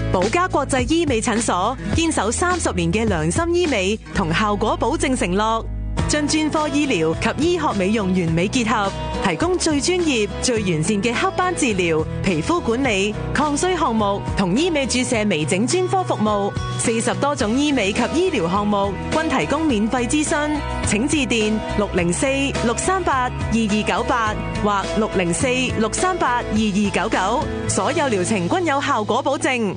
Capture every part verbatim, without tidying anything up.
寶嘉國際醫美診所堅守三十年嘅良心醫美同效果保證承諾，將專科醫療及醫學美容完美結合，提供最專業、最完善嘅黑斑治療、皮膚管理、抗衰項目同醫美注射微整專科服務。四十多種醫美及醫療項目均提供免費諮詢，請致電六零四六三八二二九八或六零四六三八二二九九，所有療程均有效果保證。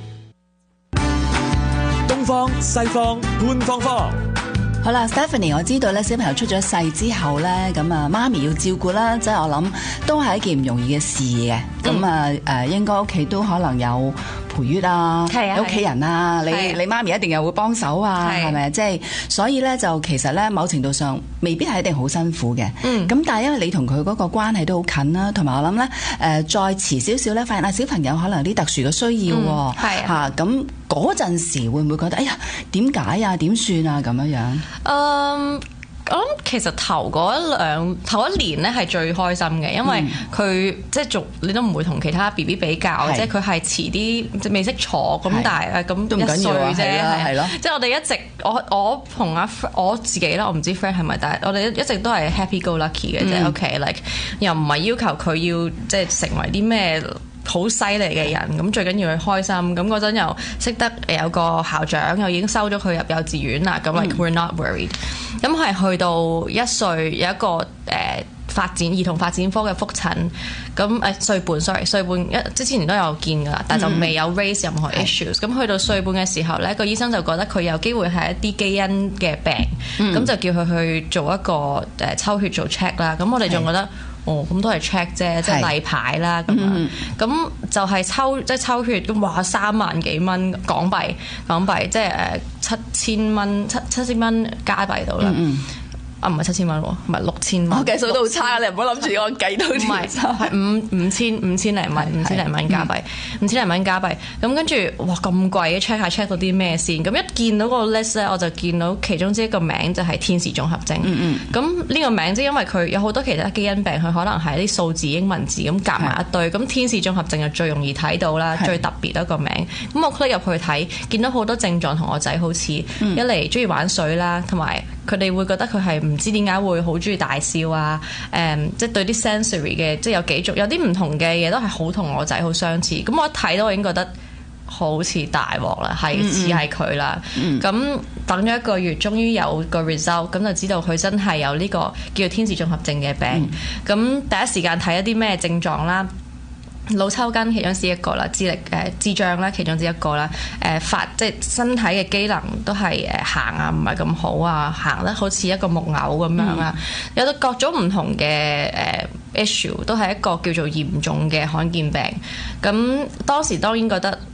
東方西方潘芳芳。 好啦 ，Stephanie， 我知道咧，小朋友出咗世之後咧，咁啊，媽咪要照顧啦，即係我諗都係一件唔容易嘅事嘅。咁啊、嗯，誒，應該屋企都可能有陪月啊，有屋企人啊，你你媽咪一定又會幫手啊，係咪？即係所以咧，就其實咧，某程度上未必係一定好辛苦嘅。嗯。咁但係因為你同佢嗰個關係都好近啦，同埋我諗咧，誒、呃，再遲少少咧，發現啊，小朋友可能有啲特殊嘅需要喎，係嚇咁。嗰陣時會唔會覺得哎呀點解啊點算啊咁樣樣？ 嗯，我諗其實頭嗰一兩頭一年咧係最開心嘅，因為佢、嗯、即係仲你都唔會同其他 B B 比較，即係佢係遲啲即係未識坐咁，但係咁一歲啫，係咯。即係我哋一直我我同阿我自己啦，我唔知 friend 係咪，但係我哋一直都係 happy go lucky 嘅啫。嗯、OK，like 又唔係要求佢要即係成為啲咩好犀利嘅人，咁最緊要佢開心。咁嗰陣又識得有個校長，又已經收咗佢入幼稚園啦。咁 like we're not worried。咁係去到一歲有一個誒、呃、發展兒童發展科嘅覆診，咁誒歲半 sorry 歲半一即之前都有見㗎啦，但就未有 raise 任何 issues。咁、嗯、去到歲半嘅時候咧，個醫生就覺得佢有機會係一啲基因嘅病，咁、嗯、就叫佢去做一個誒抽血做 check 啦。咁我哋仲覺得。哦，咁都係 check 啫，即係例牌啦咁樣。咁就係抽即係抽血，咁哇三萬幾蚊港幣，港幣即係誒七千蚊，七七千蚊加幣到啦。嗯啊，唔係七千蚊喎，唔係六千蚊。我計數都好差，你唔好諗住我計到條。唔係，係五五千五千零蚊，五千零蚊加幣，五千零蚊加幣。咁跟住，哇咁貴嘅 check 下 check 到啲咩先？咁一見到個 list 咧，我就見到其中之一個名就係天使綜合症。嗯咁呢、嗯、個名即係因為佢有好多其他基因病，佢可能係啲數字英文字咁夾埋一堆。咁天使綜合症就最容易睇到啦，最特別一個名。咁我 click 入去睇，見到好多症狀同我仔好似，嗯、一嚟中意玩水啦，同埋佢哋會覺得佢係唔知點解會好中意大笑啊！誒、嗯，即係對啲 sensory 嘅，即係有幾種有啲唔同嘅嘢都係好同我仔好相似。咁我一睇到我已經覺得好似大鑊啦，係似係佢啦。咁、嗯、等咗一個月，終於有個 result，咁就知道佢真係有呢個叫做天使綜合症嘅病。咁、嗯、第一時間睇一啲咩症狀啦？腦抽筋其中之一個啦，智力誒智障啦其中之一個啦，誒發即係身體嘅機能都係誒行啊唔係咁好啊，行得好似一個木偶咁樣啊，嗯、有到各種唔同嘅誒 issue 都係一個叫做嚴重嘅罕見病。咁當時當然覺得